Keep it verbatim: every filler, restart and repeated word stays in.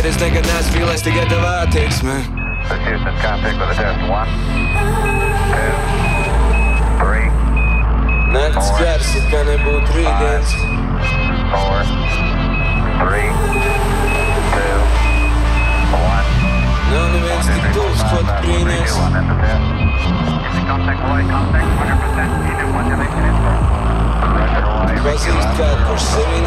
es nekad neesmu vīlies, tikai tev attieksme. This Houston, contact with a test. One, two, three, Nakts gars, it kā nebūtu rītdienas. four, three, two, one. Nav neviens tik tuvs, ko tu brīnies. Contact Roy, contact one hundred percent. Unit modulation info. Roger Roy. Pazīst kādu, kurš sevi